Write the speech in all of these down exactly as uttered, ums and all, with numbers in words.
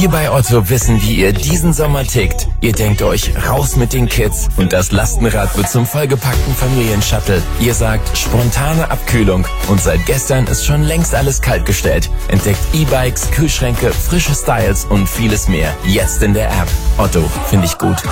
Wir bei Otto wissen, wie ihr diesen Sommer tickt. Ihr denkt euch, raus mit den Kids und das Lastenrad wird zum vollgepackten Familienshuttle. Ihr sagt, spontane Abkühlung und seit gestern ist schon längst alles kaltgestellt. Entdeckt E-Bikes, Kühlschränke, frische Styles und vieles mehr. Jetzt in der App. Otto, finde ich gut.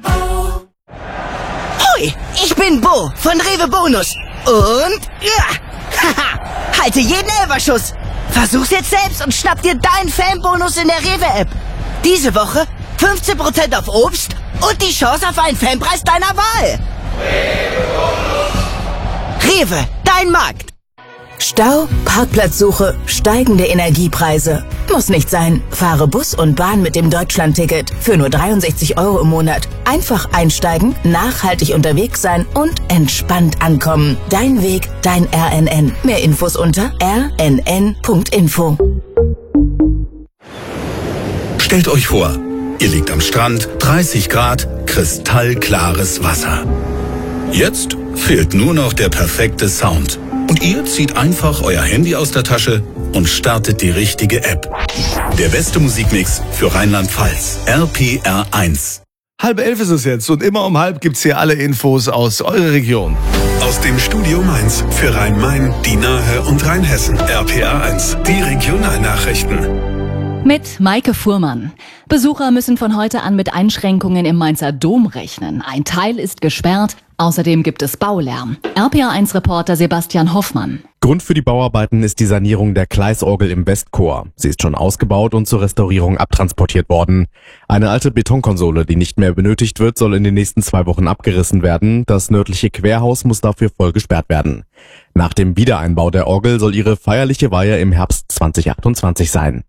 Hoi, ich bin Bo von Rewe Bonus. Und, ja, haha, halte jeden Elferschuss. Versuch's jetzt selbst und schnapp dir deinen Fanbonus in der Rewe-App. Diese Woche fünfzehn Prozent auf Obst und die Chance auf einen Fanpreis deiner Wahl. Rewe, dein Markt. Stau, Parkplatzsuche, steigende Energiepreise. Muss nicht sein. Fahre Bus und Bahn mit dem Deutschlandticket für nur dreiundsechzig Euro im Monat. Einfach einsteigen, nachhaltig unterwegs sein und entspannt ankommen. Dein Weg, dein R N N. Mehr Infos unter r n n punkt info. Stellt euch vor, ihr liegt am Strand, dreißig Grad, kristallklares Wasser. Jetzt fehlt nur noch der perfekte Sound. Und ihr zieht einfach euer Handy aus der Tasche und startet die richtige App. Der beste Musikmix für Rheinland-Pfalz. R P R eins. Halb elf ist es jetzt und immer um halb gibt's hier alle Infos aus eurer Region. Aus dem Studio Mainz für Rhein-Main, die Nahe und Rheinhessen. R P R eins, die Regionalnachrichten. Mit Maike Fuhrmann. Besucher müssen von heute an mit Einschränkungen im Mainzer Dom rechnen. Ein Teil ist gesperrt. Außerdem gibt es Baulärm. R P R eins Reporter Sebastian Hoffmann. Grund für die Bauarbeiten ist die Sanierung der Gleisorgel im Westchor. Sie ist schon ausgebaut und zur Restaurierung abtransportiert worden. Eine alte Betonkonsole, die nicht mehr benötigt wird, soll in den nächsten zwei Wochen abgerissen werden. Das nördliche Querhaus muss dafür voll gesperrt werden. Nach dem Wiedereinbau der Orgel soll ihre feierliche Weihe im Herbst zwanzig achtundzwanzig sein.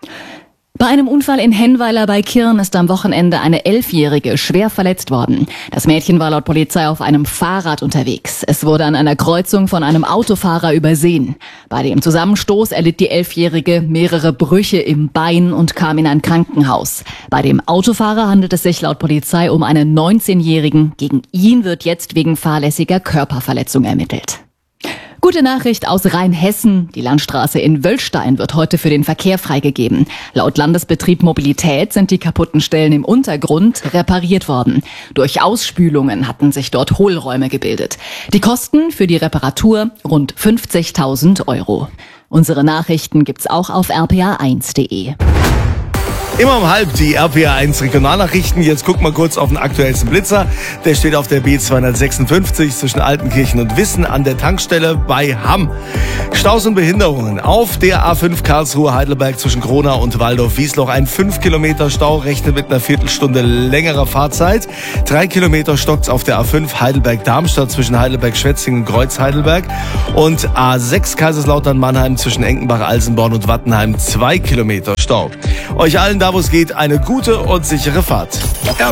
Bei einem Unfall in Hennweiler bei Kirn ist am Wochenende eine Elfjährige schwer verletzt worden. Das Mädchen war laut Polizei auf einem Fahrrad unterwegs. Es wurde an einer Kreuzung von einem Autofahrer übersehen. Bei dem Zusammenstoß erlitt die Elfjährige mehrere Brüche im Bein und kam in ein Krankenhaus. Bei dem Autofahrer handelt es sich laut Polizei um einen neunzehnjährigen. Gegen ihn wird jetzt wegen fahrlässiger Körperverletzung ermittelt. Gute Nachricht aus Rheinhessen. Die Landstraße in Wöllstein wird heute für den Verkehr freigegeben. Laut Landesbetrieb Mobilität sind die kaputten Stellen im Untergrund repariert worden. Durch Ausspülungen hatten sich dort Hohlräume gebildet. Die Kosten für die Reparatur rund fünfzigtausend Euro. Unsere Nachrichten gibt's auch auf r p r eins punkt de. Immer um halb die R P R eins Regionalnachrichten. Jetzt gucken wir kurz auf den aktuellsten Blitzer. Der steht auf der B zweihundertsechsundfünfzig zwischen Altenkirchen und Wissen an der Tankstelle bei Hamm. Staus und Behinderungen auf der A fünf Karlsruhe-Heidelberg zwischen Kronau und Waldorf-Wiesloch. Ein fünf Kilometer Stau, rechnet mit einer Viertelstunde längerer Fahrzeit. Drei Kilometer stockt's auf der A fünf Heidelberg-Darmstadt zwischen Heidelberg-Schwetzingen und Kreuz-Heidelberg. Und A sechs Kaiserslautern-Mannheim zwischen Enkenbach-Alsenborn und Wattenheim. Zwei Kilometer Stau. Euch allen da, wo es geht, eine gute und sichere Fahrt.